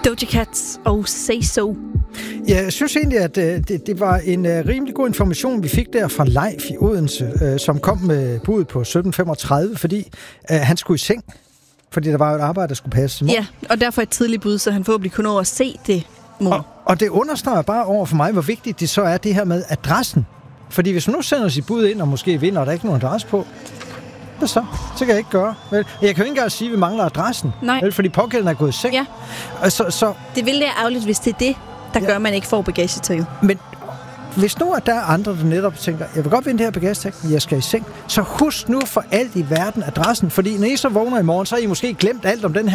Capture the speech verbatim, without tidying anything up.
Doja Cat og Say So. Ja, jeg synes egentlig, at øh, det, det var en øh, rimelig god information, vi fik der fra Leif i Odense, øh, som kom med bud på sytten femogtredive, fordi øh, han skulle i seng. Fordi der var jo et arbejde, der skulle passe. Ja, og derfor et tidligt bud, så han forhåbentlig kunne nå at se det, mor. Og, og det understreger bare over for mig, hvor vigtigt det så er, det her med adressen. Fordi hvis man nu sender sit bud ind, og måske vinder, og der er ikke nogen adresse på, hvad så? Så kan jeg ikke gøre. Vel? Jeg kan jo ikke engang sige, at vi mangler adressen. Nej. Vel? Fordi pågældende er gået i seng. Ja. Så, så, Det ville være ærgerligt, hvis det er det, der ja. gør, at man ikke får bagagetøjet. Men hvis nu at der er andre, der netop tænker, jeg vil godt vinde det her bagagetag, men jeg skal i seng, så husk nu for alt i verden adressen. Fordi når I så vågner i morgen, så har I måske glemt alt om den her